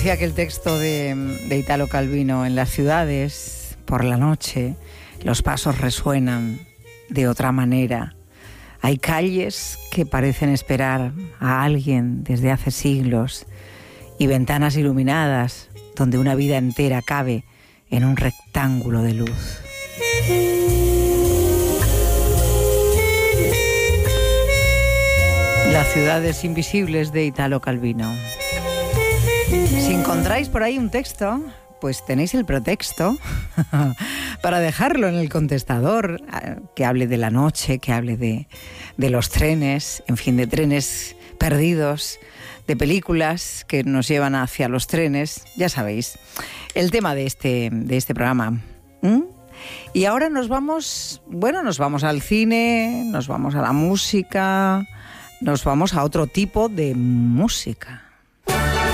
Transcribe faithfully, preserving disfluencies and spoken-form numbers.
decía aquel texto de, de Italo Calvino, en las ciudades, por la noche, los pasos resuenan de otra manera. Hay calles que parecen esperar a alguien desde hace siglos y ventanas iluminadas donde una vida entera cabe en un rectángulo de luz. Las ciudades invisibles de Italo Calvino. Si encontráis por ahí un texto, pues tenéis el pretexto para dejarlo en el contestador, que hable de la noche, que hable de, de los trenes, en fin, de trenes perdidos, de películas que nos llevan hacia los trenes, ya sabéis, el tema de este, de este programa. ¿Mm? Y ahora nos vamos, bueno, nos vamos al cine, nos vamos a la música, nos vamos a otro tipo de música.